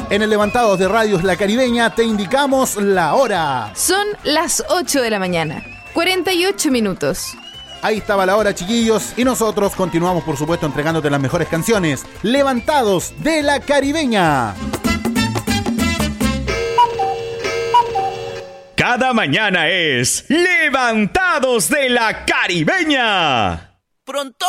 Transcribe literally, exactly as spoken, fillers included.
En el Levantados de Radios La Caribeña te indicamos la hora. Son las ocho de la mañana, cuarenta y ocho minutos. Ahí estaba la hora, chiquillos, y nosotros continuamos, por supuesto, entregándote las mejores canciones. Levantados de La Caribeña. Cada mañana es Levantados de La Caribeña. Pronto